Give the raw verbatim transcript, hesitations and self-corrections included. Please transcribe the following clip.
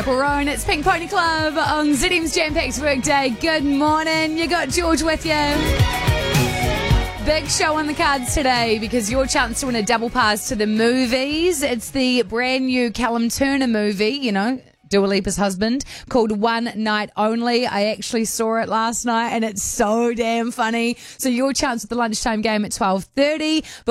Crone. It's Pink Pony Club on Z M's Jam-Packed Workday. Good morning. You got George with you. Big show on the cards today because your chance to win a double pass to the movies. It's the brand new Callum Turner movie, you know, Dua Lipa's husband, called One Night Only. I actually saw it last night and it's so damn funny. So your chance at the lunchtime game at twelve thirty.